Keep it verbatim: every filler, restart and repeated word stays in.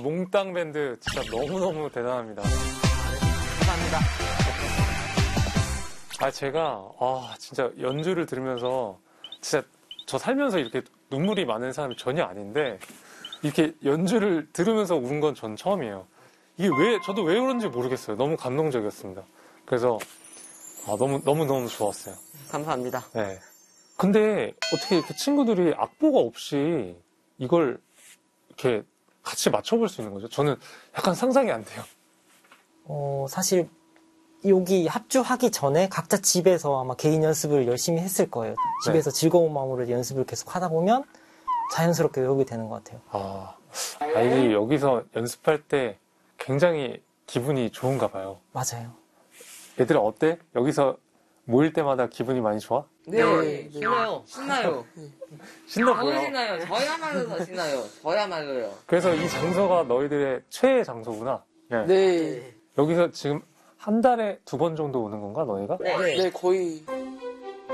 몽땅 밴드 진짜 너무너무 대단합니다. 감사합니다. 아, 제가, 아, 진짜 연주를 들으면서 진짜 저 살면서 이렇게 눈물이 많은 사람이 전혀 아닌데 이렇게 연주를 들으면서 운 건 전 처음이에요. 이게 왜, 저도 왜 그런지 모르겠어요. 너무 감동적이었습니다. 그래서, 아, 너무, 너무너무 좋았어요. 감사합니다. 네. 근데 어떻게 이렇게 친구들이 악보가 없이 이걸 이렇게 같이 맞춰볼 수 있는 거죠? 저는 약간 상상이 안 돼요. 어, 사실 여기 합주하기 전에 각자 집에서 아마 개인 연습을 열심히 했을 거예요. 집에서 네. 즐거운 마음으로 연습을 계속 하다 보면 자연스럽게 외우게 되는 것 같아요. 아, 아이들이 여기서 연습할 때 굉장히 기분이 좋은가 봐요. 맞아요. 얘들아 어때? 여기서 모일 때마다 기분이 많이 좋아? 네, 네. 신나요. 신나요. 신나 너무 보여. 신나요. 저야말로 더 신나요. 저야말로요. 그래서 이 장소가 너희들의 최애 장소구나. 네. 네. 여기서 지금 한 달에 두 번 정도 오는 건가, 너희가? 네, 네 거의.